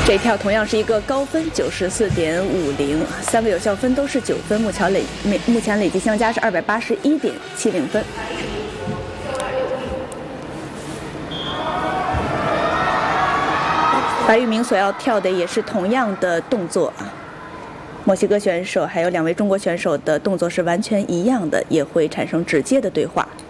这一跳同样是一个高分94.50，三个有效分都是9分，目前累计相加是281.70分。白玉明所要跳的也是同样的动作，墨西哥选手还有2位中国选手的动作是完全一样的，也会产生直接的对话。